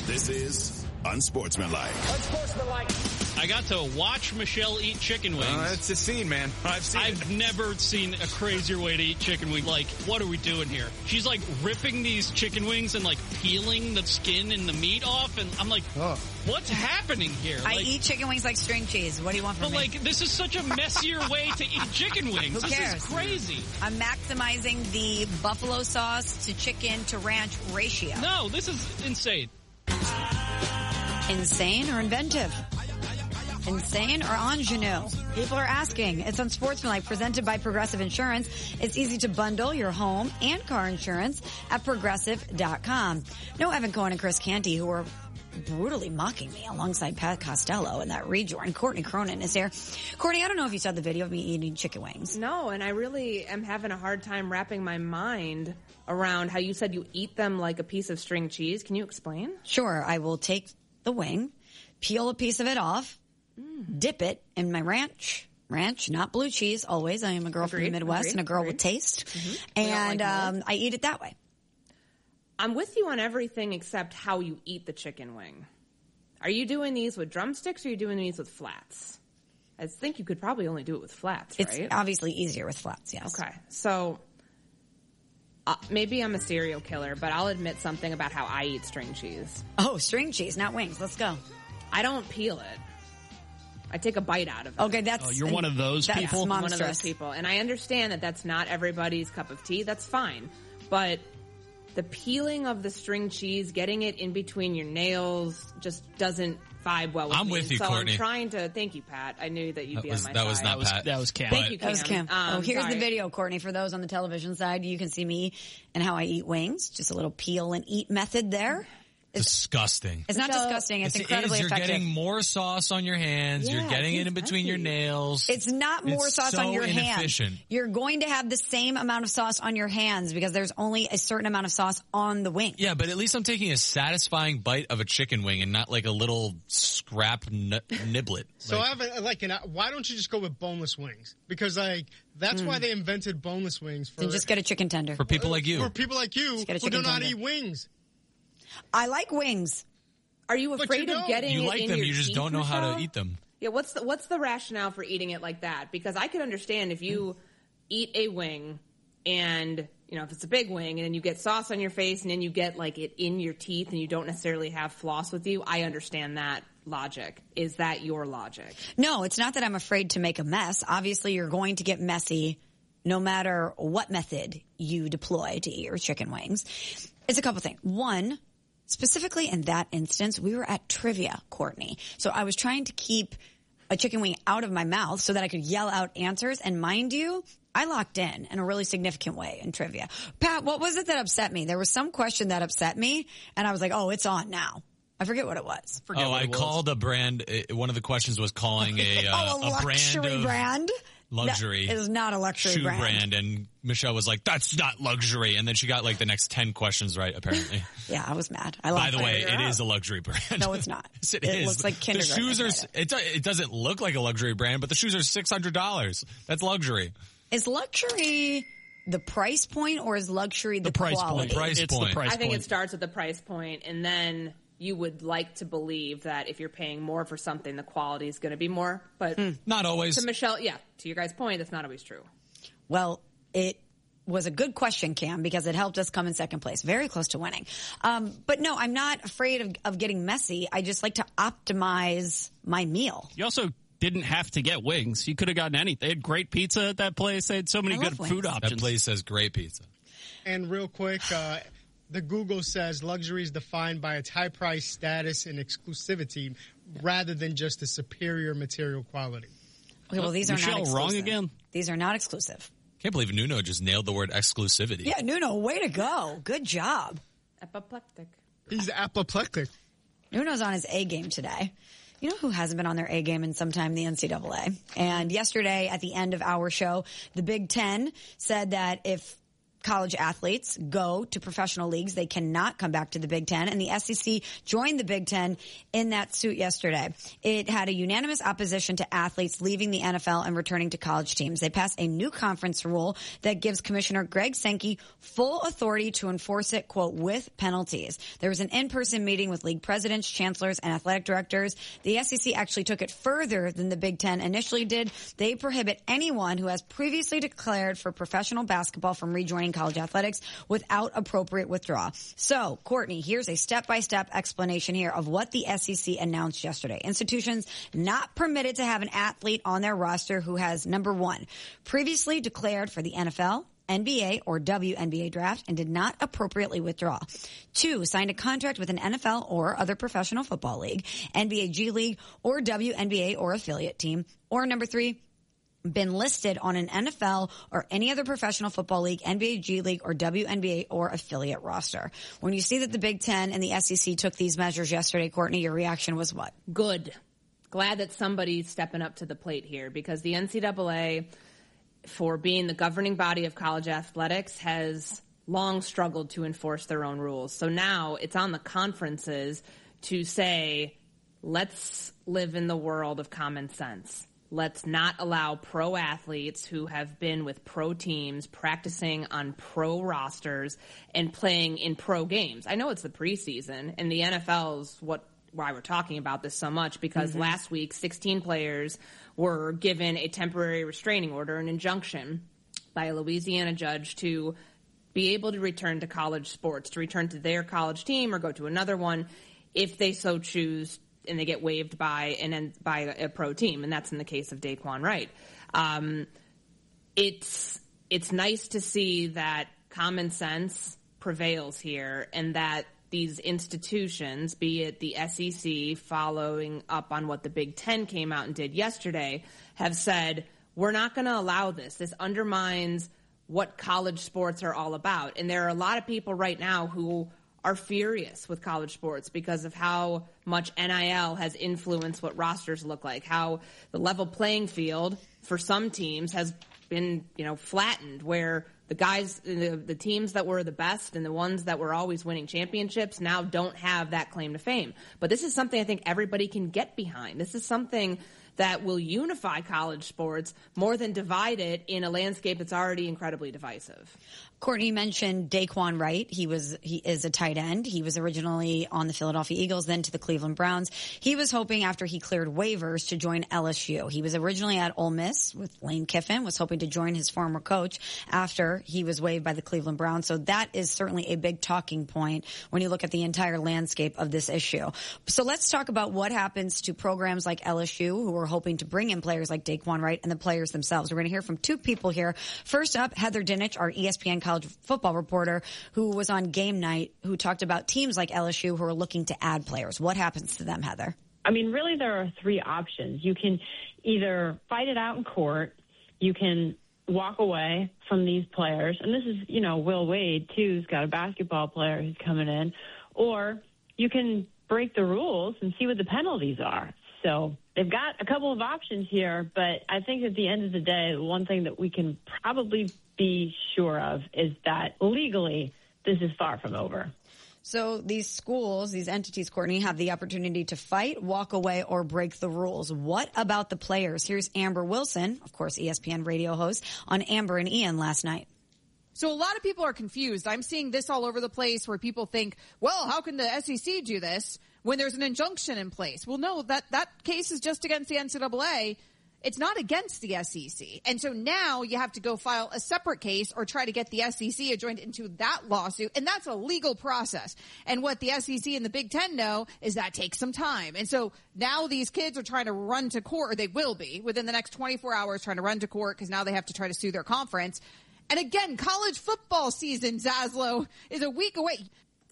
This is Unsportsmanlike. I got to watch Michelle eat chicken wings. It's a scene, man. I've never seen a crazier way to eat chicken wings. Like, what are we doing here? She's like ripping these chicken wings and like peeling the skin and the meat off, and I'm like, what's happening here? I eat chicken wings like string cheese. What do you want from me? But like, this is such a messier way to eat chicken wings. Who cares? This is crazy. I'm maximizing the buffalo sauce to chicken to ranch ratio. No, this is insane. Insane or inventive? Insane or ingenue? People are asking. It's Unsportsmanlike, presented by Progressive Insurance. It's easy to bundle your home and car insurance at Progressive.com. No Evan Cohen and Chris Canty, who are brutally mocking me alongside Pat Costello in that rejoin. Courtney Cronin is here. Courtney, I don't know if you saw the video of me eating chicken wings. No, and I really am having a hard time wrapping my mind around how you said you eat them like a piece of string cheese. Can you explain? Sure. I will take the wing, peel a piece of it off, dip it in my ranch, not blue cheese, always. I am a girl from the Midwest and a girl with taste. And I eat it that way. I'm with you on everything except how you eat the chicken wing. Are you doing these with drumsticks or are you doing these with flats? I think you could probably only do it with flats, right? It's obviously easier with flats, yes. Okay, so maybe I'm a serial killer, but I'll admit something about how I eat string cheese. Oh, string cheese, not wings. Let's go. I don't peel it. I take a bite out of it. Okay, that's... Oh, you're one of those people? I'm one of those people. And I understand that that's not everybody's cup of tea. That's fine. But the peeling of the string cheese, getting it in between your nails, just doesn't vibe well with me. I'm with you, so Courtney. I'm trying to... Thank you, Pat. I knew that you'd be on my that side. Was not Pat. That was Cam. Thank you, Cam. That was Cam. Here's the video, Courtney. For those on the television side, you can see me and how I eat wings. Just a little peel and eat method there. Disgusting. It's not disgusting. It's incredibly effective. You're getting more sauce on your hands. Yeah, you're getting it in between your nails. It's not more sauce on your inefficient. hands. You're going to have the same amount of sauce on your hands because there's only a certain amount of sauce on the wing. Yeah, but at least I'm taking a satisfying bite of a chicken wing and not like a little scrap niblet. So I have why don't you just go with boneless wings? Because that's why they invented boneless wings. Then just get a chicken tender. For people like you. For people like you who do not eat wings. I like wings. Are you afraid of getting you it like in them, your you just teeth, don't know Michelle? how to eat them. Yeah, what's the rationale for eating it like that? Because I could understand if you eat a wing and, if it's a big wing and then you get sauce on your face and then you get like it in your teeth and you don't necessarily have floss with you, I understand that logic. Is that your logic? No, it's not that I'm afraid to make a mess. Obviously, you're going to get messy no matter what method you deploy to eat your chicken wings. It's a couple things. One, specifically in that instance, we were at trivia, Courtney. So I was trying to keep a chicken wing out of my mouth so that I could yell out answers. And mind you, I locked in a really significant way in trivia. Pat, what was it that upset me? There was some question that upset me, and I was like, oh, it's on now. I forget what it was. I called a brand. One of the questions was calling a luxury brand. Luxury. It is not a luxury shoe brand. And Michelle was like, that's not luxury. And then she got like the next 10 questions right, apparently. Yeah, I was mad. By the way, it is a luxury brand. No, it's not. Yes, it is. Looks like kindergarten. The shoes it doesn't look like a luxury brand, but the shoes are $600. That's luxury. Is luxury the price point or is luxury the price quality? point? It's the price point. I think it starts at the price point, and then you would like to believe that if you're paying more for something, the quality is going to be more. But not always. To Michelle, to your guys' point, that's not always true. Well, it was a good question, Cam, because it helped us come in second place. Very close to winning. But no, I'm not afraid of getting messy. I just like to optimize my meal. You also didn't have to get wings. You could have gotten anything. They had great pizza at that place. They had so many good food options. That place has great pizza. And real quick, the Google says luxury is defined by its high price, status, and exclusivity rather than just the superior material quality. Okay, well, these are not exclusive. Wrong again? These are not exclusive. Can't believe Nuno just nailed the word exclusivity. Yeah, Nuno, way to go. Good job. Apoplectic. He's apoplectic. Nuno's on his A game today. You know who hasn't been on their A game in some time? The NCAA. And yesterday at the end of our show, the Big Ten said that if college athletes go to professional leagues. They cannot come back to the Big Ten. And the SEC joined the Big Ten in that suit yesterday. It had a unanimous opposition to athletes leaving the NFL and returning to college teams. They passed a new conference rule that gives Commissioner Greg Sankey full authority to enforce it, quote, with penalties. There was an in-person meeting with league presidents, chancellors, and athletic directors. The SEC actually took it further than the Big Ten initially did. They prohibit anyone who has previously declared for professional basketball from rejoining college athletics without appropriate withdrawal. So, Courtney, here's a step-by-step explanation here of what the SEC announced yesterday. Institutions not permitted to have an athlete on their roster who has, number one, previously declared for the NFL, NBA, or WNBA draft and did not appropriately withdraw. 2, signed a contract with an NFL or other professional football league, NBA G League, or WNBA or affiliate team. Or number 3, been listed on an NFL or any other professional football league, NBA G League, or WNBA or affiliate roster. When you see that the Big Ten and the SEC took these measures yesterday, Courtney, your reaction was what? Good. Glad that somebody's stepping up to the plate here, because the NCAA, for being the governing body of college athletics, has long struggled to enforce their own rules. So now it's on the conferences to say, let's live in the world of common sense. Let's not allow pro athletes who have been with pro teams, practicing on pro rosters, and playing in pro games. I know it's the preseason, and the NFL's why we're talking about this so much, because last week 16 players were given a temporary restraining order, an injunction by a Louisiana judge to be able to return to college sports, to return to their college team or go to another one if they so choose, and they get waived by a pro team, and that's in the case of Daquan Wright. It's nice to see that common sense prevails here, and that these institutions, be it the SEC following up on what the Big Ten came out and did yesterday, have said, we're not going to allow this. This undermines what college sports are all about. And there are a lot of people right now who are furious with college sports because of how much NIL has influenced what rosters look like, how the level playing field for some teams has been, flattened, where the guys, the teams that were the best and the ones that were always winning championships now don't have that claim to fame. But this is something I think everybody can get behind. This is something that will unify college sports more than divide it in a landscape that's already incredibly divisive. Courtney mentioned Daquan Wright. He is a tight end. He was originally on the Philadelphia Eagles, then to the Cleveland Browns. He was hoping, after he cleared waivers, to join LSU. He was originally at Ole Miss with Lane Kiffin, was hoping to join his former coach after he was waived by the Cleveland Browns. So that is certainly a big talking point when you look at the entire landscape of this issue. So let's talk about what happens to programs like LSU, who are hoping to bring in players like Daquan Wright, and the players themselves. We're going to hear from 2 people here. First up, Heather Dinich, our ESPN college football reporter, who was on Game Night, who talked about teams like LSU who are looking to add players. What happens to them, Heather? I mean, really, there are 3 options. You can either fight it out in court, you can walk away from these players, and this is, Will Wade, too, who's got a basketball player who's coming in, or you can break the rules and see what the penalties are. So they've got a couple of options here, but I think at the end of the day, one thing that we can probably be sure of is that legally this is far from over. So these schools, these entities, Courtney, have the opportunity to fight, walk away, or break the rules. What about the players? Here's Amber Wilson, of course, ESPN radio host, on Amber and Ian last night. So a lot of people are confused. I'm seeing this all over the place where people think, well, how can the SEC do this when there's an injunction in place? Well, no, that case is just against the NCAA. It's not against the SEC. And so now you have to go file a separate case or try to get the SEC joined into that lawsuit. And that's a legal process. And what the SEC and the Big Ten know is that takes some time. And so now these kids are trying to run to court, or they will be within the next 24 hours trying to run to court, because now they have to try to sue their conference. And again, college football season, Zaslow, is a week away.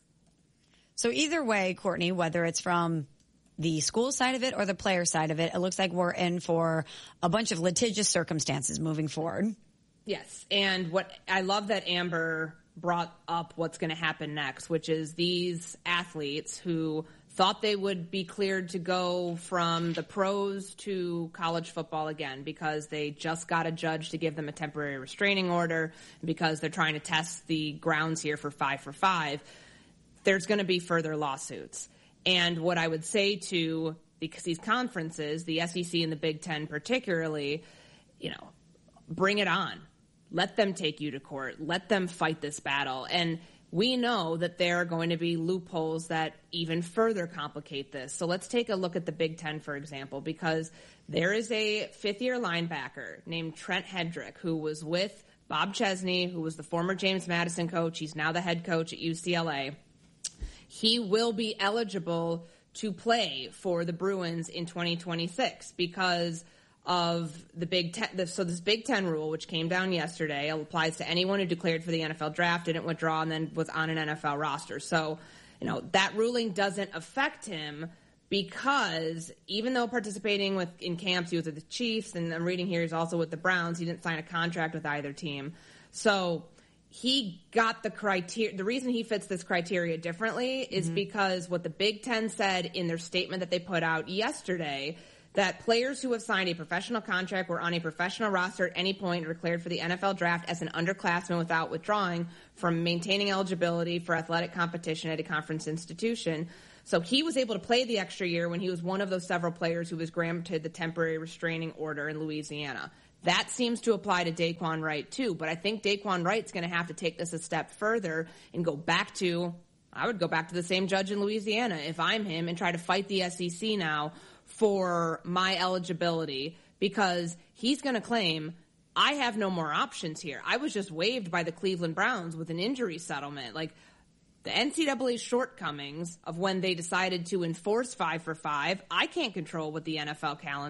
So either way, Courtney, whether it's from the school side of it or the player side of it, it looks like we're in for a bunch of litigious circumstances moving forward. Yes, and what I love that Amber brought up what's going to happen next, which is these athletes who thought they would be cleared to go from the pros to college football again because they just got a judge to give them a temporary restraining order because they're trying to test the grounds here for 5 for 5. There's going to be further lawsuits. And what I would say to these conferences, the SEC and the Big Ten particularly, bring it on. Let them take you to court. Let them fight this battle. And we know that there are going to be loopholes that even further complicate this. So let's take a look at the Big Ten, for example, because there is a fifth-year linebacker named Trent Hedrick who was with Bob Chesney, who was the former James Madison coach. He's now the head coach at UCLA. He will be eligible to play for the Bruins in 2026 because of the Big Ten. So this Big Ten rule, which came down yesterday, applies to anyone who declared for the NFL draft, didn't withdraw, and then was on an NFL roster. So, that ruling doesn't affect him because even though participating in camps, he was with the Chiefs, and I'm reading here he's also with the Browns. He didn't sign a contract with either team. So he got the criteria. The reason he fits this criteria differently is because what the Big Ten said in their statement that they put out yesterday, that players who have signed a professional contract were on a professional roster at any point or declared for the NFL draft as an underclassman without withdrawing from maintaining eligibility for athletic competition at a conference institution. So he was able to play the extra year when he was one of those several players who was granted the temporary restraining order in Louisiana. That seems to apply to Daquan Wright too, but I think Daquan Wright's going to have to take this a step further and I would go back to the same judge in Louisiana if I'm him and try to fight the SEC now for my eligibility because he's going to claim I have no more options here. I was just waived by the Cleveland Browns with an injury settlement. Like the NCAA's shortcomings of when they decided to enforce 5 for 5, I can't control what the NFL calendar